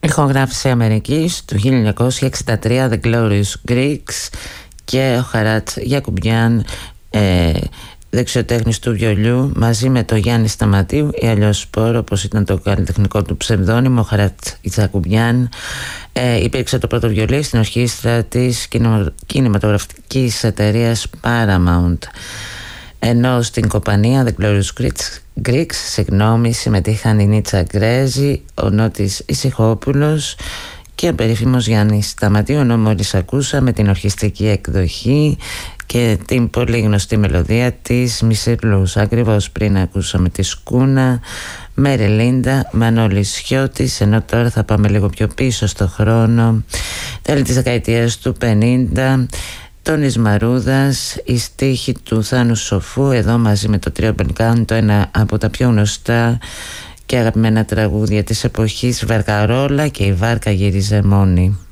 Ηχογράφηση Αμερικής του 1963, The Glorious Greeks, και ο Χαράτ Γιακουμπιάν, δεξιοτέχνης του βιολιού, μαζί με τον Γιάννη Σταματίου ή αλλιώς Σπόρο, όπως ήταν το καλλιτεχνικό του ψευδόνυμο. Ο Χαράτ Γιακουμπιάν υπήρξε το πρώτο βιολί στην ορχήστρα της κινηματογραφικής εταιρείας Paramount, ενώ στην κομπανία The Glorious Greeks συμμετείχαν η Νίτσα Γκρέζη, ο Νότης Ησυχόπουλος και ο περίφημος Γιάννης Σταματίου, ενώ μόλις ακούσαμε την ορχιστρική εκδοχή και την πολύ γνωστή μελωδία της Μισελούς. Ακριβώς πριν ακούσαμε τη Σκούνα, Μέρι Λίντα, Μανώλης Σιώτης, ενώ τώρα θα πάμε λίγο πιο πίσω στο χρόνο, τέλη της δεκαετίας του 50, Τόνης Μαρούδας, η στίχη του Θάνου Σοφού, εδώ μαζί με το Τρίο Μπενκάν, το ένα από τα πιο γνωστά και αγαπημένα τραγούδια της εποχής, Βαργαρόλα και η βάρκα γύριζε μόνη.